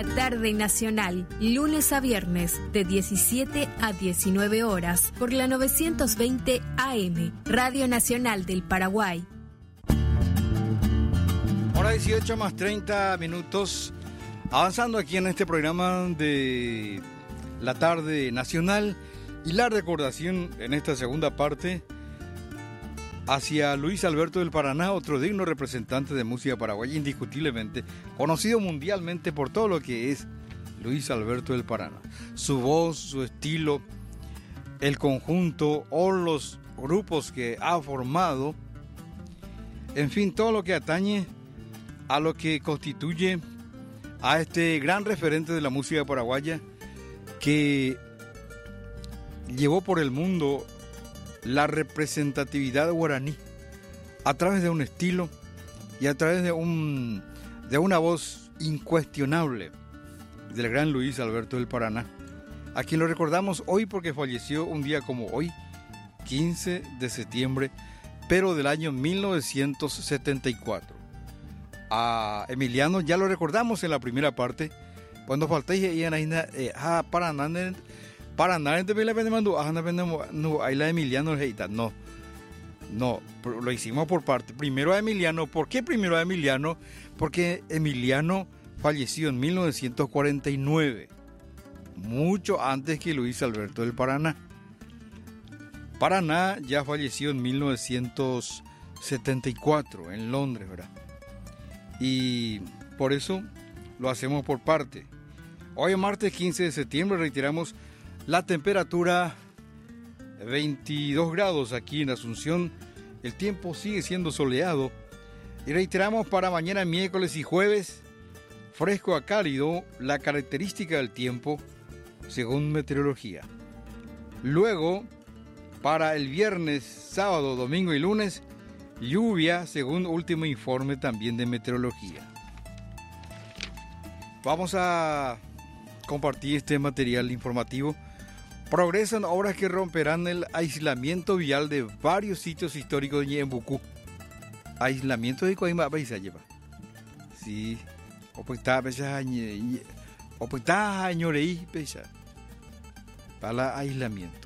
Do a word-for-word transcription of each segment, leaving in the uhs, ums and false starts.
La Tarde Nacional, lunes a viernes, de diecisiete a diecinueve horas, por la novecientos veinte A M, Radio Nacional del Paraguay. Hora dieciocho más treinta minutos, avanzando aquí en este programa de La Tarde Nacional y la recordación en esta segunda parte hacia Luis Alberto del Paraná, otro digno representante de música paraguaya, indiscutiblemente conocido mundialmente por todo lo que es Luis Alberto del Paraná. Su voz, su estilo, el conjunto o los grupos que ha formado, en fin, todo lo que atañe a lo que constituye a este gran referente de la música paraguaya que llevó por el mundo la representatividad guaraní a través de un estilo y a través de un de una voz incuestionable del gran Luis Alberto del Paraná, a quien lo recordamos hoy porque falleció un día como hoy, quince de septiembre, pero del año mil novecientos setenta y cuatro. A Emiliano ya lo recordamos en la primera parte, cuando falté y a Paraná para nada en la vendemos no hay la Emiliano Heita, no no lo hicimos por parte. Primero a Emiliano. ¿Por qué primero a Emiliano? Porque Emiliano falleció en mil novecientos cuarenta y nueve, mucho antes que Luis Alberto del Paraná. Paraná ya falleció en mil novecientos setenta y cuatro en Londres, ¿verdad? Y por eso lo hacemos por parte. Hoy martes quince de septiembre reiteramos la temperatura veintidós grados aquí en Asunción. El tiempo sigue siendo soleado. Y reiteramos para mañana miércoles y jueves, fresco a cálido, la característica del tiempo según meteorología. Luego, para el viernes, sábado, domingo y lunes, lluvia según último informe también de meteorología. Vamos a compartir este material informativo. Progresan obras que romperán el aislamiento vial de varios sitios históricos de Ñembucú. Aislamiento de Coima Beisa lleva. Sí. O pues está Beisa o pues está Ñorei Beisa. Para aislamiento.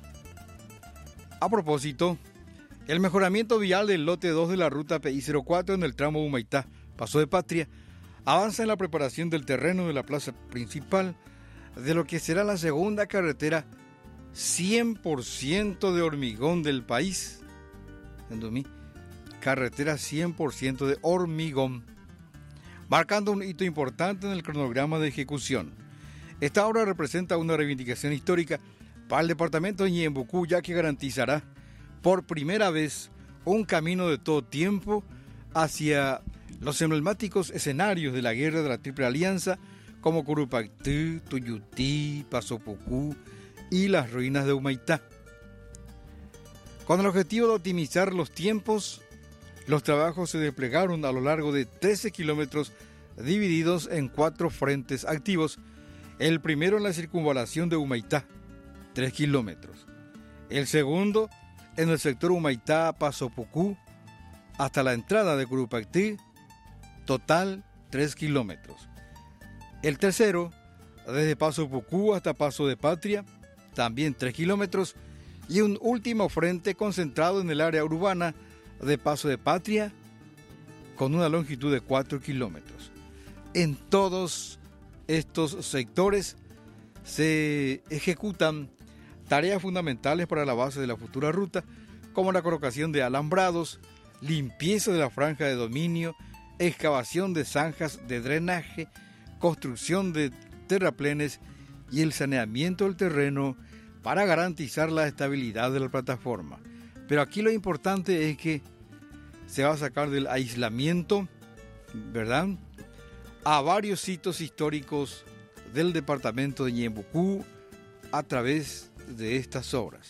A propósito, el mejoramiento vial del lote dos de la ruta P I cero cuatro en el tramo Humaitá, Paso de Patria, avanza en la preparación del terreno de la plaza principal de lo que será la segunda carretera cien por ciento de hormigón del país. ¿Entendí? Carretera cien por ciento de hormigón, marcando un hito importante en el cronograma de ejecución. Esta obra representa una reivindicación histórica para el departamento de Ñembucú, ya que garantizará por primera vez un camino de todo tiempo hacia los emblemáticos escenarios de la Guerra de la Triple Alianza, como Curupaytí, Tuyutí, Paso Pucú y las ruinas de Humaitá. Con el objetivo de optimizar los tiempos, los trabajos se desplegaron a lo largo de trece kilómetros divididos en cuatro frentes activos. El primero en la circunvalación de Humaitá, tres kilómetros. El segundo en el sector Humaitá-Paso Pucú hasta la entrada de Curupaytí, total tres kilómetros. El tercero, desde Paso Pucú hasta Paso de Patria, también tres kilómetros, y un último frente concentrado en el área urbana de Paso de Patria, con una longitud de cuatro kilómetros. En todos estos sectores se ejecutan tareas fundamentales para la base de la futura ruta, como la colocación de alambrados, limpieza de la franja de dominio, excavación de zanjas de drenaje, construcción de terraplenes y el saneamiento del terreno para garantizar la estabilidad de la plataforma. Pero aquí lo importante es que se va a sacar del aislamiento, ¿verdad?, a varios sitios históricos del departamento de Ñembucú a través de estas obras.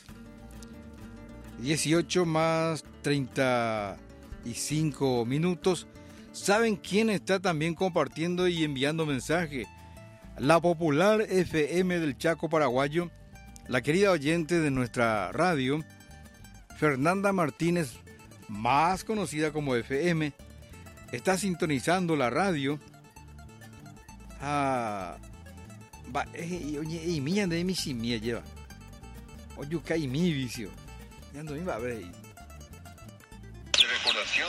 dieciocho más treinta y cinco minutos. ¿Saben quién está también compartiendo y enviando mensaje? La popular F M del Chaco paraguayo, la querida oyente de nuestra radio, Fernanda Martínez, más conocida como F M, está sintonizando la radio a va eh oye y miña de mi simia lleva oye cae mi vicio ya no iba a ver ahí. De recordación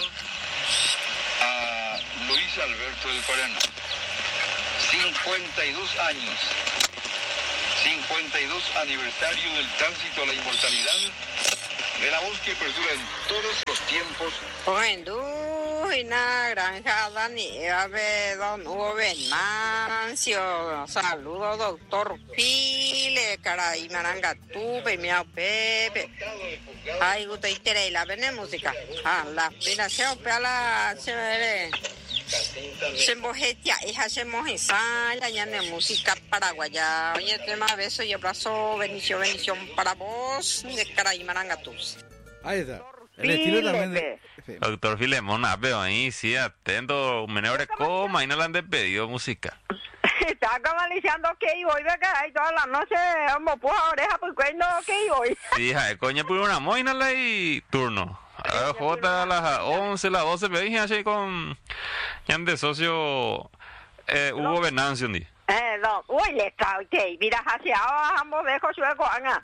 a Luis Alberto del Paraná, cincuenta y dos años, cincuenta y dos aniversario del tránsito a la inmortalidad, de la voz que perdura en todos los tiempos. Bueno, en la granja Daniela de Don Hugo Venancio, saludos doctor Pile, caray, Marangatú, Pemiao Pepe. Ay, usted quiere la vene música. Ah, la pena se opera la se se mojetia, hija se mojesa, la llana música paraguaya. Oye, tema beso y abrazo, bendición, bendición para vos, de caray, Marangatús. Ahí está. El estilo también de... Doctor Filemón, veo ahí, sí, atento, un menebre coma y no le han despedido música. Está como diciendo que iba hoy de acá y toda la noche, vamos, pues oreja, pues cuando que iba hoy. Sí, hija, coña, por una moina y turno. A J a las once, las doce, me dije así con... Yan de socio eh, Hugo Venancio, ¿sí? Eh, no, uy, le está, ok, mira, hacia ambos viejos chuecos, anga.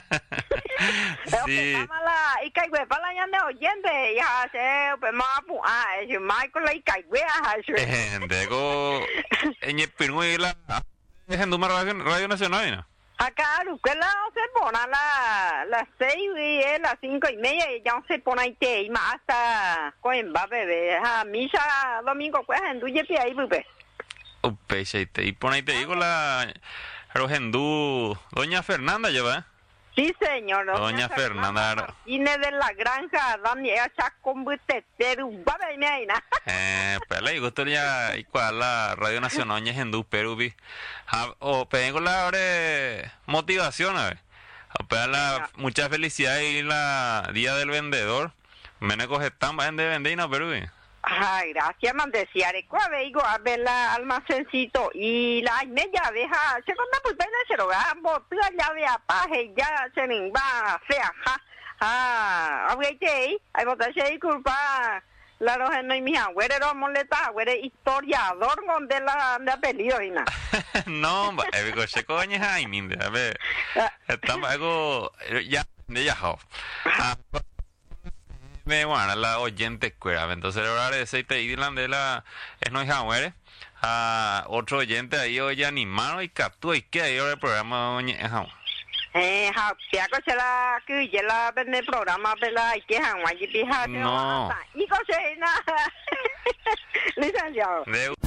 Sí. Y que güey, para la de oyente, ya se, pues más, ah, es Michael y que güey, eh, Dego, en el Pinuela, es en Duma Radio Nacional, ¿no? Acá, Luquela, se pone a la, las seis y eh, las cinco y media y ya se pone ahí te y más hasta Coimba, bebé, a misa, domingo, pues, en tu yepi ahí, bebé. Upe, y pone ahí te digo la Rogendú, doña Fernanda lleva, ¿eh? Sí, señor. Doña, doña Fernanda. Fernanda Martínez de la granja, Daniela Chacombutetero, Babeñaina. Eh, pero le gusto ya igual la Radio Nacional de Hendú, Perú, o tengo la motivación, a ver. O la mucha felicidad y la Día del Vendedor. Me ne coge tan de vender y no, Perú. Ay, gracias, man, decía, recuerda, digo, a ver la almacencito y la media abeja, se conta pues pena se lo gambo, tú ya ve a paje, ya se me va, fea, ja, ah, ahí te, ahí botas ahí culpa, la roja no y mi abuelo era molesta, abuelo historiador con de la, de apellido, y nada. No, eh, digo, se coñe, ay, minde, a ver, estamos, algo, ya, de ya, me bueno, la oyente cuera, entonces ahora de aceite Island de la es no hija muere a otro oyente ahí oye animado y captúa y que ahí ahora el programa oye eh ja ya que la que ya la ven el programa pela y que han allí pija no y cocina licenciado.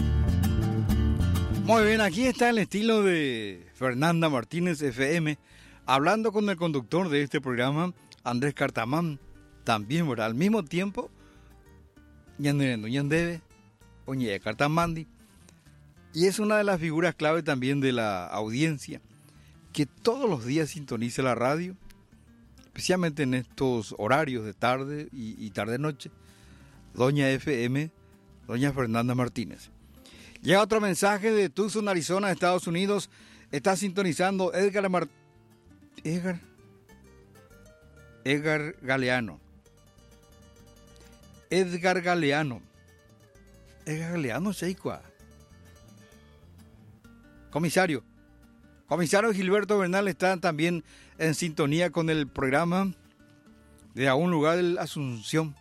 Muy bien, aquí está el estilo de Fernanda Martínez F M hablando con el conductor de este programa Andrés Cartamán. También, ¿verdad? Al mismo tiempo, Ñandere Ñandebe, Oñe Cartamandi, y es una de las figuras clave también de la audiencia, que todos los días sintoniza la radio, especialmente en estos horarios de tarde y, y tarde-noche, Doña F M, Doña Fernanda Martínez. Llega otro mensaje de Tucson, Arizona, Estados Unidos, está sintonizando Edgar Mar... Edgar... Edgar Galeano. Edgar Galeano. Edgar Galeano, Sheikua. Comisario. Comisario Gilberto Bernal está también en sintonía con el programa de A un lugar de la Asunción.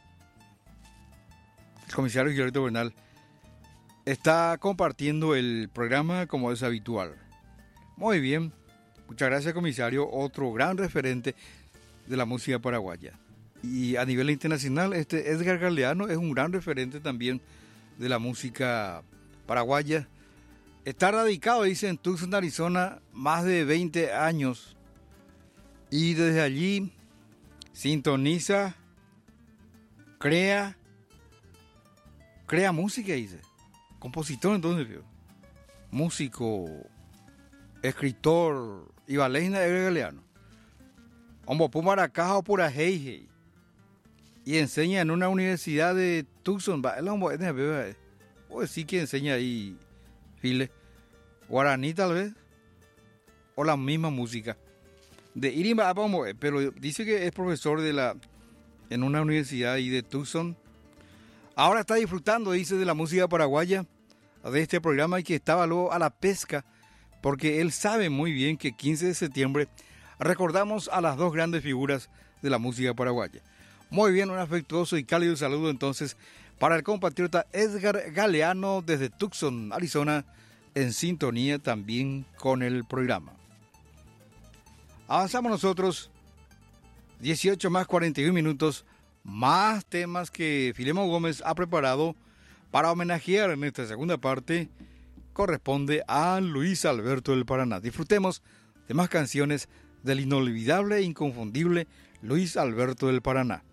El comisario Gilberto Bernal está compartiendo el programa como es habitual. Muy bien. Muchas gracias, comisario. Otro gran referente de la música paraguaya. Y a nivel internacional, este Edgar Galeano es un gran referente también de la música paraguaya. Está radicado, dice, en Tucson, Arizona, más de veinte años. Y desde allí sintoniza, crea, crea música, dice. Compositor, entonces, ¿vio? Músico, escritor, y baleina Edgar Galeano. Hombo Pumaracaja o pura Heije. Y enseña en una universidad de Tucson. El hombo es de o sí que enseña ahí, file. Guaraní tal vez. O la misma música. De Irimba, pero dice que es profesor de la en una universidad ahí de Tucson. Ahora está disfrutando, dice, de la música paraguaya de este programa y que estaba luego a la pesca, porque él sabe muy bien que quince de septiembre recordamos a las dos grandes figuras de la música paraguaya. Muy bien, un afectuoso y cálido saludo entonces para el compatriota Edgar Galeano desde Tucson, Arizona, en sintonía también con el programa. Avanzamos nosotros, dieciocho más cuarenta y uno minutos, más temas que Filemón Gómez ha preparado para homenajear en esta segunda parte, corresponde a Luis Alberto del Paraná. Disfrutemos de más canciones del inolvidable e inconfundible Luis Alberto del Paraná.